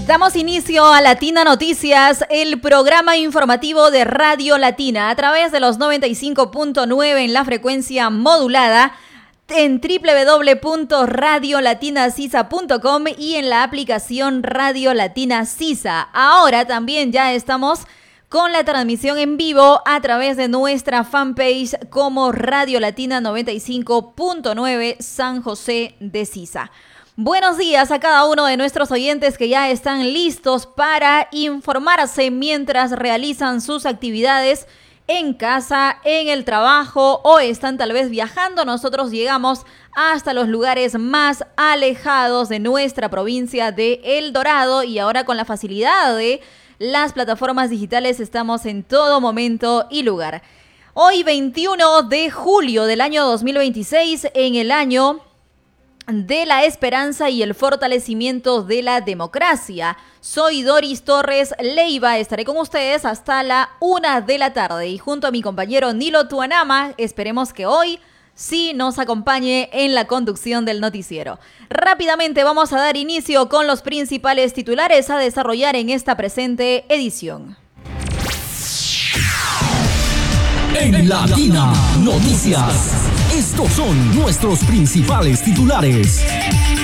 Damos inicio a Latina Noticias, el programa informativo de Radio Latina a través de los 95.9 en la frecuencia modulada, en www.radiolatinasisa.com y en la aplicación Radio Latina Sisa. Ahora también ya estamos con la transmisión en vivo a través de nuestra fanpage como Radio Latina 95.9 San José de Sisa. Buenos días a cada uno de nuestros oyentes que ya están listos para informarse mientras realizan sus actividades en casa, en el trabajo o están tal vez viajando. Nosotros llegamos hasta los lugares más alejados de nuestra provincia de El Dorado y ahora con la facilidad de las plataformas digitales estamos en todo momento y lugar. Hoy 21 de julio del año 2026, en el año de la esperanza y el fortalecimiento de la democracia. Soy Doris Torres Leiva, estaré con ustedes hasta la 1 de la tarde y junto a mi compañero Nilo Tuanama, esperemos que hoy sí nos acompañe en la conducción del noticiero. Rápidamente vamos a dar inicio con los principales titulares a desarrollar en esta presente edición. En Latina Noticias, estos son nuestros principales titulares.